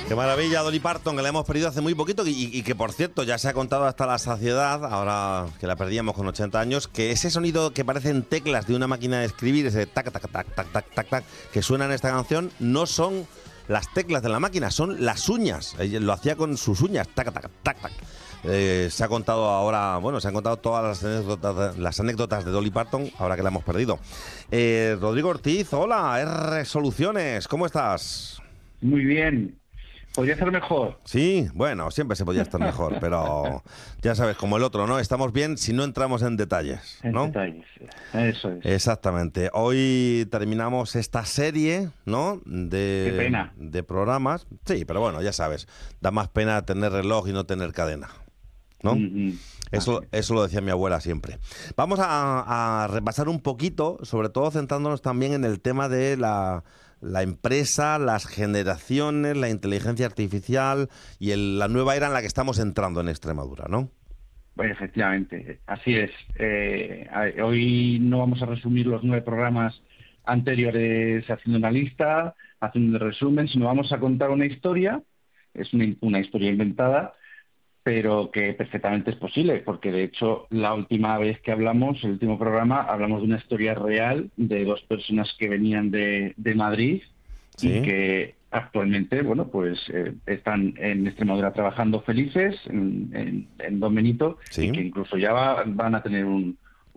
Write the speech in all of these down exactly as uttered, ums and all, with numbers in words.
Qué maravilla, Dolly Parton, que la hemos perdido hace muy poquito y, y que, por cierto, ya se ha contado hasta la saciedad, ahora que la perdíamos con ochenta años, que ese sonido que parecen teclas de una máquina de escribir, ese tac, tac, tac, tac, tac, tac, tac, que suena en esta canción, no son las teclas de la máquina, son las uñas. Ella lo hacía con sus uñas, tac, tac, tac, tac. Eh, se ha contado ahora, bueno, se han contado todas las anécdotas, las anécdotas de Dolly Parton, ahora que la hemos perdido. Eh, Rodrigo Ortiz, hola, R Soluciones, ¿cómo estás? Muy bien. Podría ser mejor. Sí, bueno, siempre se podía estar mejor, pero ya sabes, como el otro, ¿no? Estamos bien si no entramos en detalles, ¿no? En detalles, eso es. Exactamente. Hoy terminamos esta serie, ¿no? De, Qué pena. de programas. Sí, pero bueno, ya sabes, da más pena tener reloj y no tener cadena, ¿no? Mm-hmm. Eso, eso lo decía mi abuela siempre. Vamos a, a repasar un poquito, sobre todo centrándonos también en el tema de la... la empresa, las generaciones, la inteligencia artificial y el, la nueva era en la que estamos entrando en Extremadura, ¿no? Pues efectivamente, así es. Eh, hoy no vamos a resumir los nueve programas anteriores haciendo una lista, haciendo un resumen, sino vamos a contar una historia, es una, una historia inventada, pero que perfectamente es posible, porque de hecho la última vez que hablamos, el último programa, hablamos de una historia real de dos personas que venían de, de Madrid. ¿Sí? Y que actualmente, bueno, pues eh, están en Extremadura trabajando felices en, en, en Don Benito. ¿Sí? Y que incluso ya va, van a tener un,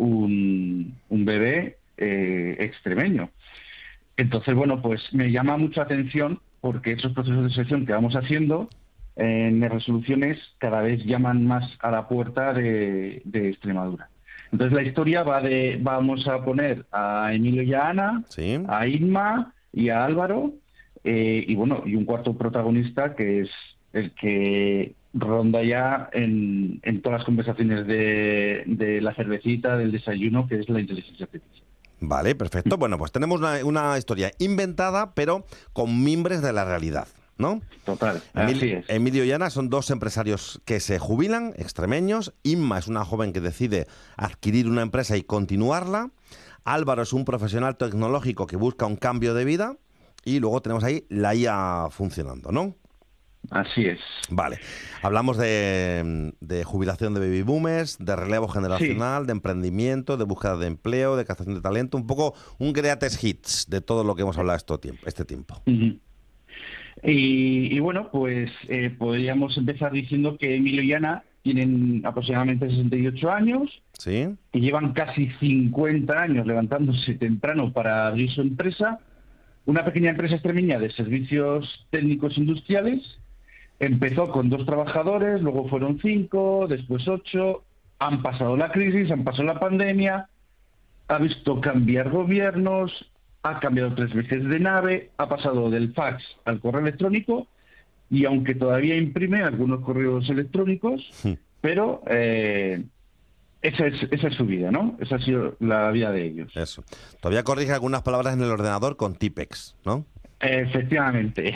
un, un bebé eh, extremeño. Entonces, bueno, pues me llama mucha atención porque esos procesos de selección que vamos haciendo en las resoluciones cada vez llaman más a la puerta de, de Extremadura. Entonces la historia va de, vamos a poner a Emilio y a Ana, ¿sí? A Inma y a Álvaro, eh, y bueno, y un cuarto protagonista que es el que ronda ya en, en todas las conversaciones de, de la cervecita, del desayuno, que es la inteligencia artificial. Vale, perfecto. Bueno, pues tenemos una, una historia inventada, pero con mimbres de la realidad, ¿no? Total, Emil, así es. Emilio y Ana son dos empresarios que se jubilan, extremeños. Inma es una joven que decide adquirir una empresa y continuarla. Álvaro es un profesional tecnológico que busca un cambio de vida. Y luego tenemos ahí la I A funcionando, ¿no? Así es. Vale. Hablamos de, de jubilación de baby boomers, de relevo generacional, sí, de emprendimiento, de búsqueda de empleo, de captación de talento. Un poco un greatest hits de todo lo que hemos hablado este tiempo. Este tiempo. Uh-huh. Y, y bueno, pues eh, podríamos empezar diciendo que Emilio y Ana tienen aproximadamente sesenta y ocho años, ¿sí?, y llevan casi cincuenta años levantándose temprano para abrir su empresa, una pequeña empresa extremeña de servicios técnicos industriales. Empezó con dos trabajadores, luego fueron cinco, después ocho, han pasado la crisis, han pasado la pandemia, ha visto cambiar gobiernos, ha cambiado tres veces de nave, ha pasado del fax al correo electrónico, y aunque todavía imprime algunos correos electrónicos, sí, pero eh, esa, es, esa es su vida, ¿no? Esa ha sido la vida de ellos. Eso. Todavía corrige algunas palabras en el ordenador con Tipex, ¿no? Efectivamente.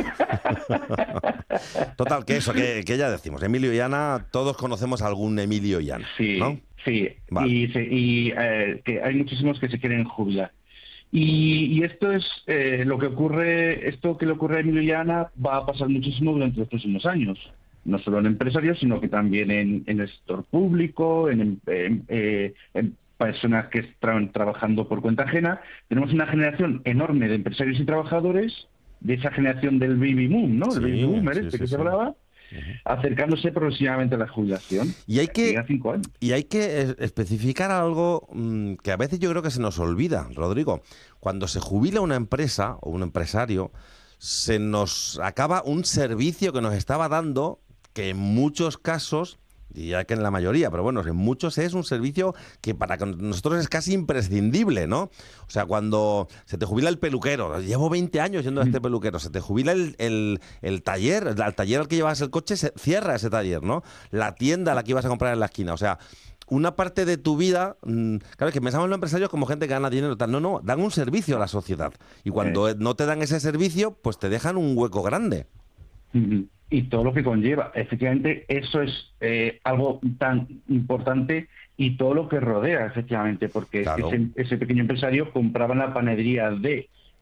Total, que eso, que, que ya decimos, Emilio y Ana, todos conocemos a algún Emilio y Ana, sí, ¿no? Sí, vale. y, se, y eh, que hay muchísimos que se quieren jubilar. Y, y esto es eh, lo que ocurre, esto que le ocurre a Emilio y Ana va a pasar muchísimo durante los próximos años. No solo en empresarios, sino que también en, en el sector público, en, en, en, eh, en personas que están trabajando por cuenta ajena. Tenemos una generación enorme de empresarios y trabajadores, de esa generación del baby boom, ¿no? Sí, el baby boomer, sí, este sí, que sí. se hablaba, Uh-huh. acercándose progresivamente a la jubilación. Y hay que, cinco años. y hay que especificar algo mmm, que a veces yo creo que se nos olvida, Rodrigo. Cuando se jubila una empresa o un empresario, se nos acaba un servicio que nos estaba dando, que en muchos casos, y ya que en la mayoría, pero bueno, en muchos es un servicio que para nosotros es casi imprescindible, ¿no? O sea, cuando se te jubila el peluquero, llevo veinte años yendo a este peluquero, se te jubila el, el, el taller, el taller al que llevas el coche, se cierra ese taller, ¿no? La tienda a la que ibas a comprar en la esquina, o sea, una parte de tu vida, claro, es que pensamos en los empresarios como gente que gana dinero, tal. No, no, dan un servicio a la sociedad. Y cuando eh. no te dan ese servicio, pues te dejan un hueco grande. Uh-huh. Y todo lo que conlleva. Efectivamente, eso es eh, algo tan importante, y todo lo que rodea, efectivamente, porque claro, ese, ese pequeño empresario compraba en la panadería de,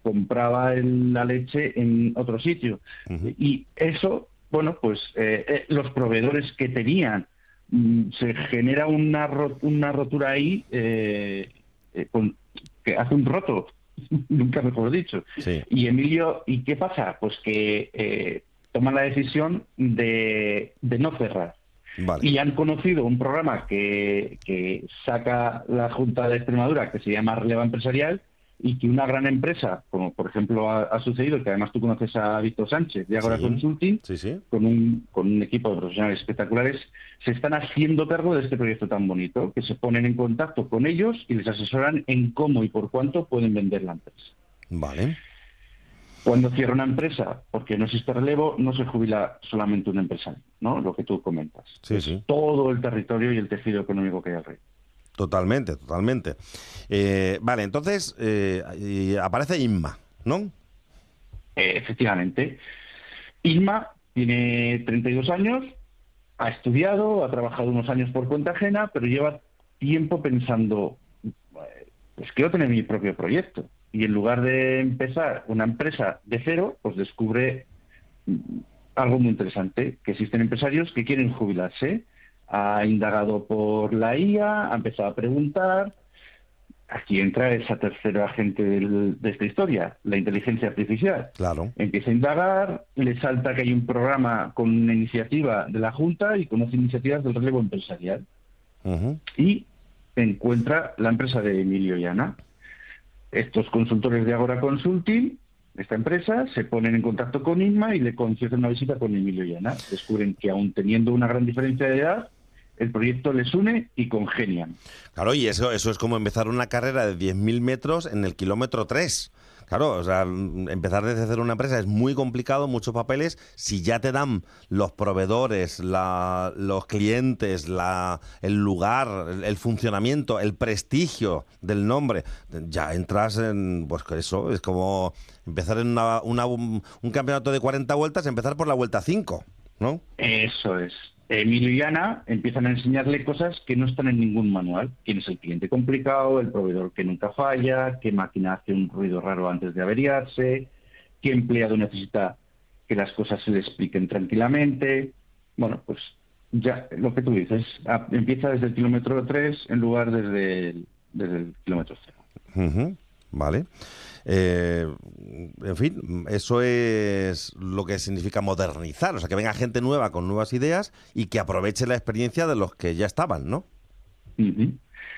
compraba el- la leche en otro sitio. Ujú. Y eso, bueno, pues eh, eh, los proveedores que tenían, mm, se genera una, ro- una rotura ahí eh, eh, con- que hace un roto, nunca mejor dicho. Sí, Y Emilio, ¿y qué pasa? Pues que eh, toman la decisión de, de no cerrar. vale. Y han conocido un programa que, que saca la Junta de Extremadura, que se llama Relevo Empresarial, y que una gran empresa, como por ejemplo ha, ha sucedido, que además tú conoces a Víctor Sánchez de Agora Sí, Consulting, sí, sí. con un, con un equipo de profesionales espectaculares, se están haciendo cargo de este proyecto tan bonito, que se ponen en contacto con ellos y les asesoran en cómo y por cuánto pueden vender la empresa. Vale. Cuando cierra una empresa, porque no existe relevo, no se jubila solamente un empresario, ¿no? Lo que tú comentas. Sí, Es sí. todo el territorio y el tejido económico que hay alrededor. Totalmente, totalmente. Eh, vale, entonces eh, y aparece Inma, ¿no? Eh, efectivamente. Isma tiene treinta y dos años, ha estudiado, ha trabajado unos años por cuenta ajena, pero lleva tiempo pensando, eh, pues quiero tener mi propio proyecto. Y en lugar de empezar una empresa de cero, pues descubre mm, algo muy interesante, que existen empresarios que quieren jubilarse. Ha indagado por la I A, ha empezado a preguntar. Aquí entra esa tercera agente del- de esta historia, la inteligencia artificial. Claro. Empieza a indagar, le salta que hay un programa con una iniciativa de la Junta y conoce iniciativas del relevo empresarial. Ujú. Y encuentra la empresa de Emilio y Ana. Estos consultores de Agora Consulting, esta empresa, se ponen en contacto con Inma y le conciertan una visita con Emilio y Ana. Descubren que aún teniendo una gran diferencia de edad, el proyecto les une y congenian. Claro, y eso, eso es como empezar una carrera de diez mil metros en el kilómetro tres. Claro, o sea, mm, empezar desde cero una empresa es muy complicado, muchos papeles. Si ya te dan los proveedores, la- los clientes, la, el lugar, el, el funcionamiento, el prestigio del nombre, ya entras en, pues que eso, es como empezar en una, una- un, un campeonato de cuarenta vueltas, empezar por la vuelta cinco, ¿no? Eso es. Emilio y Ana empiezan a enseñarle cosas que no están en ningún manual. ¿Quién es el cliente complicado? El proveedor que nunca falla, qué máquina hace un ruido raro antes de averiarse, qué empleado necesita que las cosas se le expliquen tranquilamente. Bueno, pues ya lo que tú dices, a- empieza desde el kilómetro tres en lugar desde el, desde el kilómetro cero. Ujú, vale. Eh, en fin, eso es lo que significa modernizar, o sea, que venga gente nueva con nuevas ideas y que aproveche la experiencia de los que ya estaban, ¿no? Ujú.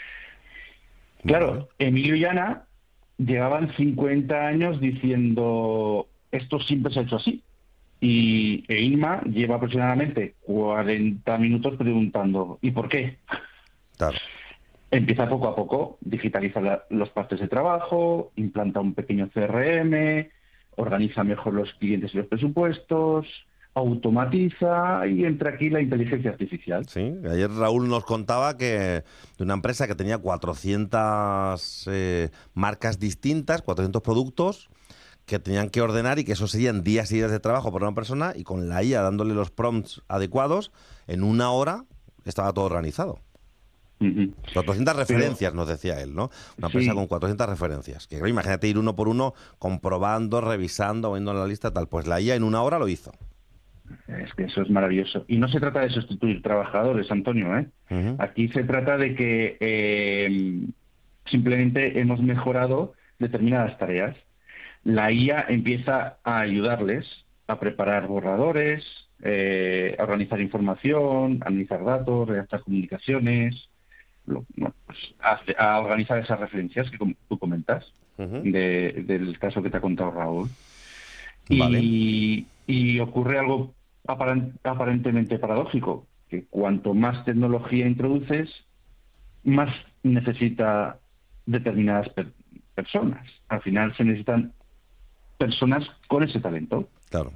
Vale. Claro, Emilio y Ana llevaban cincuenta años diciendo esto siempre se ha hecho así. Y e Inma lleva aproximadamente cuarenta minutos preguntando ¿y por qué? Claro. Empieza poco a poco, digitaliza la- los partes de trabajo, implanta un pequeño C R M, organiza mejor los clientes y los presupuestos, automatiza y entra aquí la inteligencia artificial. Sí, ayer Raúl nos contaba que de una empresa que tenía cuatrocientas eh, marcas distintas, cuatrocientos productos que tenían que ordenar y que eso serían días y días de trabajo para una persona y con la I A dándole los prompts adecuados, en una hora estaba todo organizado. Ujú. cuatrocientas Pero referencias, nos decía él, ¿no? Una empresa con sí, cuatrocientas referencias. Que claro, imagínate ir uno por uno, comprobando, revisando, viendo la lista, tal. Pues la I A en una hora lo hizo. es que eso es maravilloso. Y no se trata de sustituir trabajadores, Antonio, ¿eh? Ujú. Aquí se trata de que eh, simplemente hemos mejorado determinadas tareas. La I A empieza a ayudarles a preparar borradores, eh, a organizar información, a analizar datos, redactar comunicaciones, lo- bueno, pues, a, a organizar esas referencias que com- tú comentas Ujú. de- del caso que te ha contado Raúl. Vale, Y, y ocurre algo aparan- aparentemente paradójico, que cuanto más tecnología introduces, más necesita determinadas per- personas. Al final se necesitan personas con ese talento. claro.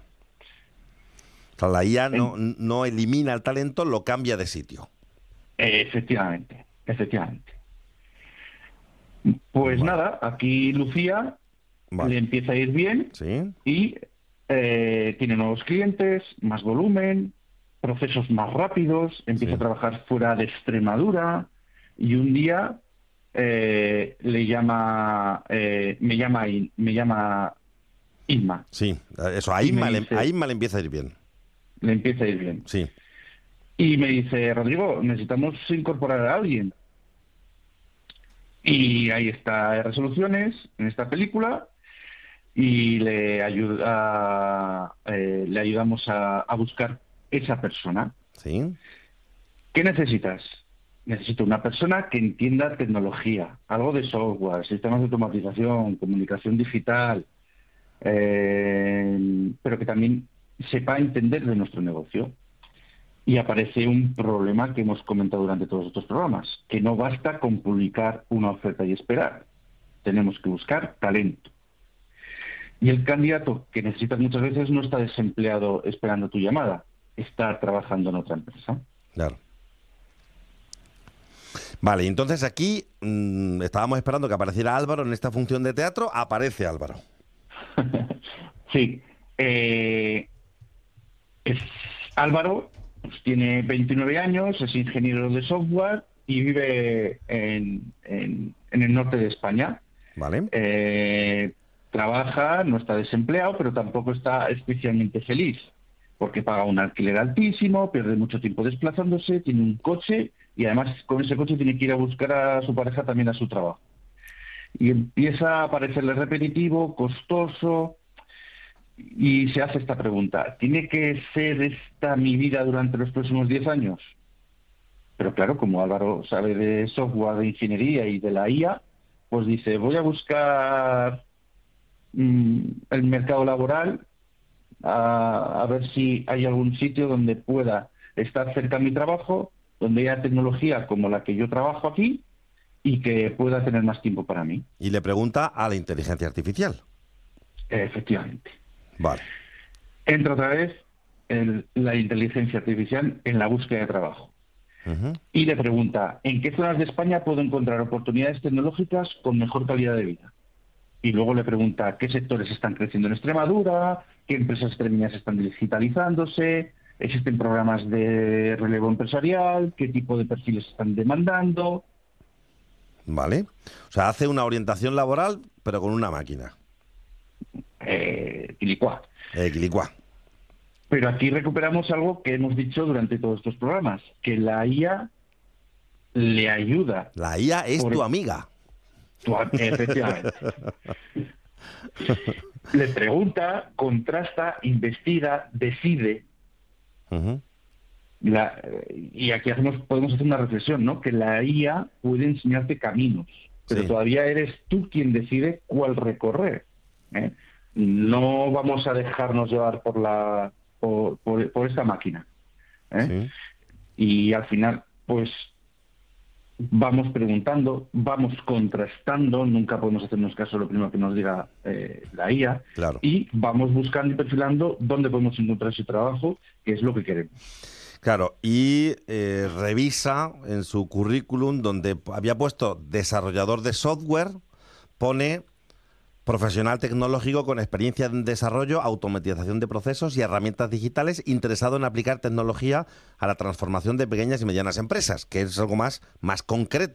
O sea, la I A no, En- no elimina el talento, lo cambia de sitio. eh, efectivamente, efectivamente. Pues Vale, nada, aquí Lucía le vale. empieza a ir bien ¿Sí? y eh, tiene nuevos clientes, más volumen, procesos más rápidos, empieza a Sí. trabajar fuera de Extremadura y un día eh, le llama, eh, me llama, In- me llama Inma. Sí, eso, a Y me Inma, le, dice- a Inma le empieza a ir bien. Le empieza a ir bien. Sí, Y me dice, Rodrigo, necesitamos incorporar a alguien. Y ahí está Resoluciones, en esta película, y le ayuda, eh, le ayudamos a, a buscar esa persona. sí, ¿Qué necesitas? Necesito una persona que entienda tecnología, algo de software, sistemas de automatización, comunicación digital, eh, pero que también sepa entender de nuestro negocio. Y aparece un problema que hemos comentado durante todos estos programas, que no basta con publicar una oferta y esperar. Tenemos que buscar talento. Y el candidato que necesitas muchas veces no está desempleado esperando tu llamada, está trabajando en otra empresa. claro. Vale, entonces aquí mmm, estábamos esperando que apareciera Álvaro en esta función de teatro. Aparece Álvaro. Sí. Eh, es Álvaro pues, tiene veintinueve años, es ingeniero de software y vive en, en, en el norte de España. Vale. Eh, trabaja, no está desempleado, pero tampoco está especialmente feliz, porque paga un alquiler altísimo, pierde mucho tiempo desplazándose, tiene un coche y además con ese coche tiene que ir a buscar a su pareja también a su trabajo. Y empieza a parecerle repetitivo, costoso, y se hace esta pregunta: ¿tiene que ser esta mi vida durante los próximos diez años? Pero claro, como Álvaro sabe de software, de ingeniería y de la I A, pues dice, voy a buscar mmm, el mercado laboral, a, a ver si hay algún sitio donde pueda estar cerca de mi trabajo, donde haya tecnología como la que yo trabajo aquí y que pueda tener más tiempo para mí. Y le pregunta a la inteligencia artificial. Efectivamente. Vale. Entra otra vez el, la inteligencia artificial en la búsqueda de trabajo. Uh-huh. Y le pregunta, ¿en qué zonas de España puedo encontrar oportunidades tecnológicas con mejor calidad de vida? Y luego le pregunta, ¿qué sectores están creciendo en Extremadura? ¿Qué empresas extremeñas están digitalizándose? ¿Existen programas de relevo empresarial? ¿Qué tipo de perfiles están demandando? Vale. O sea, hace una orientación laboral, pero con una máquina. Eh, Quilicuá. Eh, Quilicua. Pero aquí recuperamos algo que hemos dicho durante todos estos programas, que la I A le ayuda. La I A es Por- tu amiga. Tu- Efectivamente. Le pregunta, contrasta, investiga, decide. Uh-huh. La- y aquí hacemos, podemos hacer una reflexión, ¿no? Que la I A puede enseñarte caminos, pero Sí. todavía eres tú quien decide cuál recorrer, ¿eh? No vamos a dejarnos llevar por la por, por, por esta máquina, ¿eh? Sí. Y al final, pues vamos preguntando, vamos contrastando, nunca podemos hacernos caso de lo primero que nos diga eh, la I A, Claro. y vamos buscando y perfilando dónde podemos encontrar ese trabajo, que es lo que queremos. Claro, y eh, revisa en su currículum donde había puesto desarrollador de software, pone profesional tecnológico con experiencia en desarrollo, automatización de procesos y herramientas digitales, interesado en aplicar tecnología a la transformación de pequeñas y medianas empresas, que es algo más, más concreto.